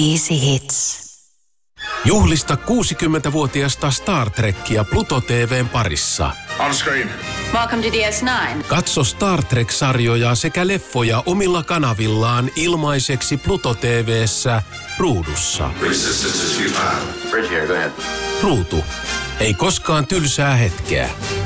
Easy Hits. Juhlista 60-vuotiasta Star Trekkia Pluto TV:n parissa. On screen. Welcome to DS9. Katso Star Trek-sarjoja sekä leffoja omilla kanavillaan ilmaiseksi Pluto TV:ssä ruudussa. Bridge here, go ahead. Ruutu. Ei koskaan tylsää hetkeä.